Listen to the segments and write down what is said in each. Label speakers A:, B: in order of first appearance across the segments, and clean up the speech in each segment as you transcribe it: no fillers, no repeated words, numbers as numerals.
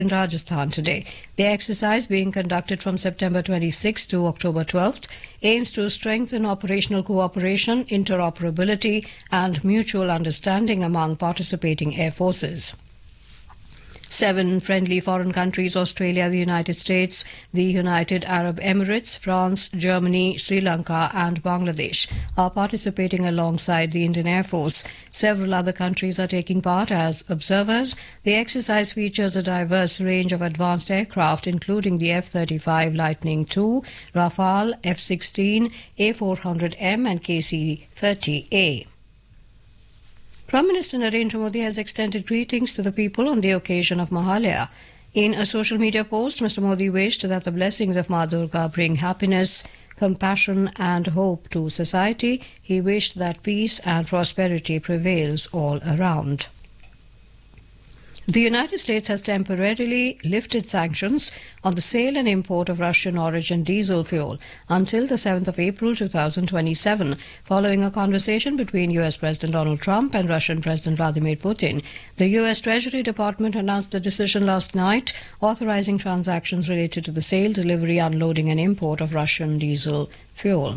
A: in Rajasthan today. The exercise, being conducted from September 26 to October 12th, aims to strengthen operational cooperation, interoperability and mutual understanding among participating air forces. 7 friendly foreign countries, Australia, the United States, the United Arab Emirates, France, Germany, Sri Lanka and Bangladesh, are participating alongside the Indian Air Force. Several other countries are taking part as observers. The exercise features a diverse range of advanced aircraft, including the F-35 Lightning II, Rafale, F-16, A400M and KC-30A. Prime Minister Narendra Modi has extended greetings to the people on the occasion of Mahalaya. In a social media post, Mr. Modi wished that the blessings of Ma Durga bring happiness, compassion and hope to society. He wished that peace and prosperity prevails all around. The United States has temporarily lifted sanctions on the sale and import of Russian origin diesel fuel until the 7th of April 2027, following a conversation between US President Donald Trump and Russian President Vladimir Putin. The US Treasury Department announced the decision last night, authorizing transactions related to the sale, delivery, unloading and import of Russian diesel fuel.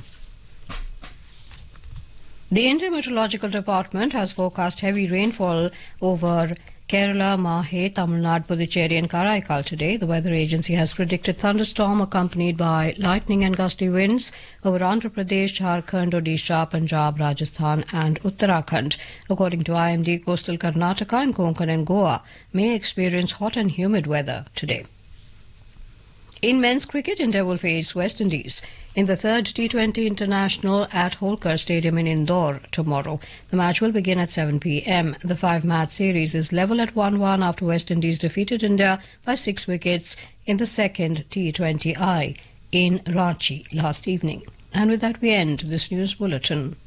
A: The Indian Meteorological Department has forecast heavy rainfall over Kerala, Mahe, Tamil Nadu, Puducherry and Karaikal today. The weather agency has predicted thunderstorm accompanied by lightning and gusty winds over Andhra Pradesh, Jharkhand, Odisha, Punjab, Rajasthan and Uttarakhand. According to IMD, coastal Karnataka and Konkan and Goa may experience hot and humid weather today. In men's cricket, India will face West Indies in the third T20 International at Holkar Stadium in Indore tomorrow. The match will begin at 7 p.m. The 5-match series is level at 1-1 after West Indies defeated India by 6 wickets in the second T20I in Ranchi last evening. And with that we end this news bulletin.